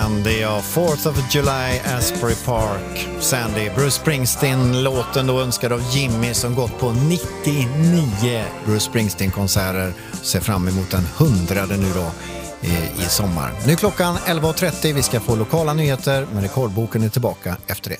Sandy och 4th of July, Asbury Park. Sandy, Bruce Springsteen, låten då önskad av Jimmy som gått på 99 Bruce Springsteen-konserter. Ser fram emot den 100:e nu då i sommar. Nu är klockan 11.30, vi ska få lokala nyheter, men Rekordboken är tillbaka efter det.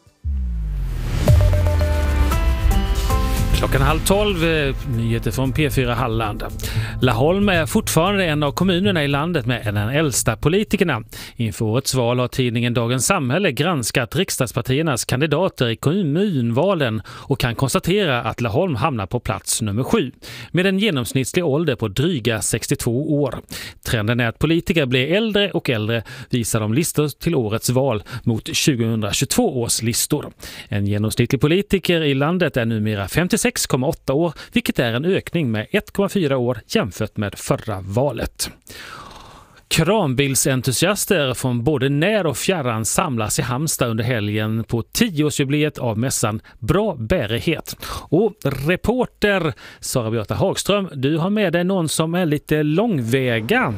Klockan 11:30, nyheter från P4 Halland. Laholm är fortfarande en av kommunerna i landet med den äldsta politikerna. Inför årets val har tidningen Dagens Samhälle granskat riksdagspartiernas kandidater i kommunvalen och kan konstatera att Laholm hamnar på plats nummer 7 med en genomsnittlig ålder på dryga 62 år. Trenden är att politiker blir äldre och äldre, visar de listor till årets val mot 2022 års listor. En genomsnittlig politiker i landet är numera 56,8 år, vilket är en ökning med 1,4 år jämfört med förra valet. Kranbilsentusiaster från både när- och fjärran samlas i Halmstad under helgen på 10-årsjubileet av mässan Bra bärighet. Och reporter Sara Björta Hagström, du har med dig någon som är lite långväga.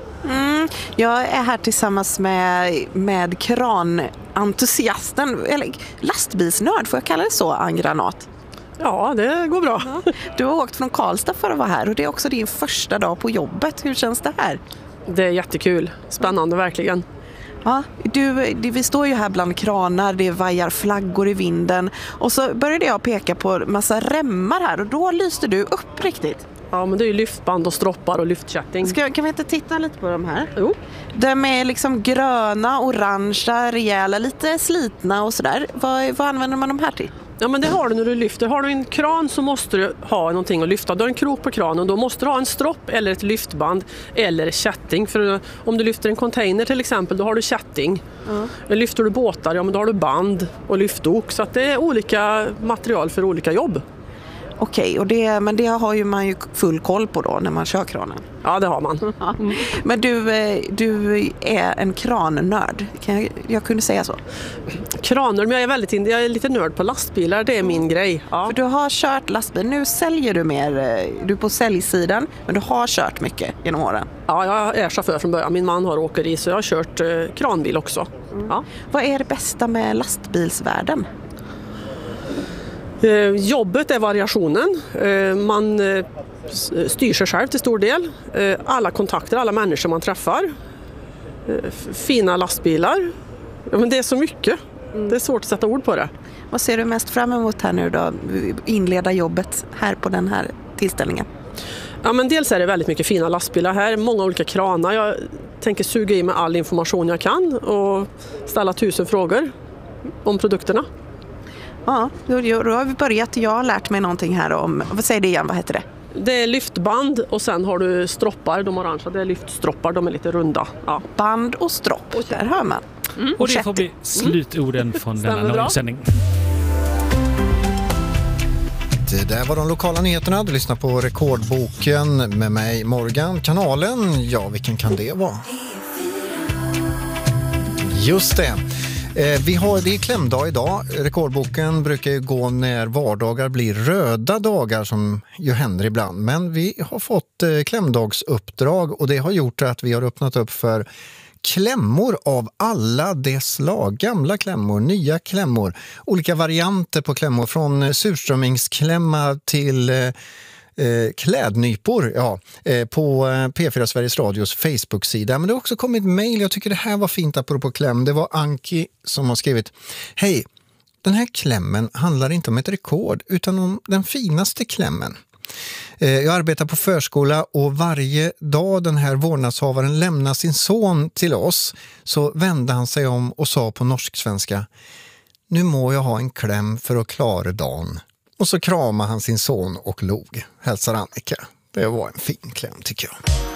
Jag är här tillsammans med kranentusiasten, eller lastbilsnörd, får jag kalla det så, Ann Granat? Ja, det går bra. Ja. Du har åkt från Karlstad för att vara här och det är också din första dag på jobbet. Hur känns det här? Det är jättekul. Spännande verkligen. Ja, vi står ju här bland kranar, det vajar flaggor i vinden och så började jag peka på massa remmar här och då lyste du upp riktigt. Ja, men det är ju lyftband och stroppar och lyftkätting. Kan vi inte titta lite på de här? Jo. De är liksom gröna, orangea, rejäla, lite slitna och sådär. Vad använder man de här till? Ja, men det har du när du lyfter. Har du en kran så måste du ha någonting att lyfta. Du har en krok på kranen och då måste du ha en stropp eller ett lyftband eller kätting. För om du lyfter en container till exempel, då har du kätting. Lyfter du båtar, ja men då har du band och lyftok. Så att det är olika material för olika jobb. Okej, men det har ju man ju full koll på då när man kör kranen. Ja, det har man. Men du är en krannörd. Jag kunde säga så. Kraner, men jag är lite nörd på lastbilar, det är min grej. Ja. För du har kört lastbil, nu säljer du mer, du är på säljsidan, men du har kört mycket genom åren. Ja, jag är chaufför från början. Min man har åkeri så jag har kört kranbil också. Ja. Vad är det bästa med lastbilsvärlden? Jobbet är variationen. Man styr sig själv till stor del. Alla kontakter, alla människor man träffar. Fina lastbilar. Ja, men det är så mycket. Det är svårt att sätta ord på det. Vad ser du mest fram emot här nu då? Inleda jobbet här på den här tillställningen. Ja, men dels är det väldigt mycket fina lastbilar här. Många olika kranar. Jag tänker suga i mig all information jag kan och ställa 1000 frågor om produkterna. Ja, då har vi börjat. Jag har lärt mig någonting här om, vad säger det igen, vad heter det? Det är lyftband och sen har du stroppar, de orangea, det är lyftstroppar, de är lite runda. Ja. Band och stropp, och där hör man. Och det får bli slutorden från denna normsändning. Det där var de lokala nyheterna. Du lyssnar på Rekordboken med mig, Morgan. Kanalen, ja, vilken kan det vara? Just det. Det är klämdag idag. Rekordboken brukar ju gå när vardagar blir röda dagar som ju händer ibland. Men vi har fått klämdagsuppdrag och det har gjort att vi har öppnat upp för klämmor av alla dess slag. Gamla klämmor, nya klämmor, olika varianter på klämmor från surströmmingsklämma till klädnypor på P4 Sveriges Radios Facebook-sida. Men det har också kommit mejl. Jag tycker det här var fint apropå kläm. Det var Anki som har skrivit: hej, den här klämmen handlar inte om ett rekord utan om den finaste klämmen. Jag arbetar på förskola och varje dag den här vårdnadshavaren lämnar sin son till oss så vände han sig om och sa på norsk-svenska: nu må jag ha en kläm för att klara dagen. Och så kramade han sin son och log. Hälsar Annika. Det var en fin kläm tycker jag.